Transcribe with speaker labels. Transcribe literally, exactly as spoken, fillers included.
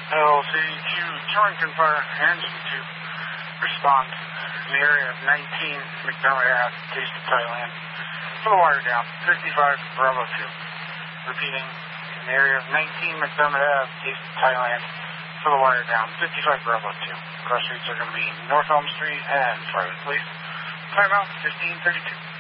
Speaker 1: L C Q, Torrington Fire, engine two, respond in the area of nineteen McDermott Ave, Taste of Thailand. For the wire down, fifty-five Bravo two. Repeating, in the area of nineteen McDermott Ave, Taste of Thailand. For the wire down, fifty-five Bravo two. Cross streets are going to be North Elm Street and Private Place. Timeout, fifteen thirty-two.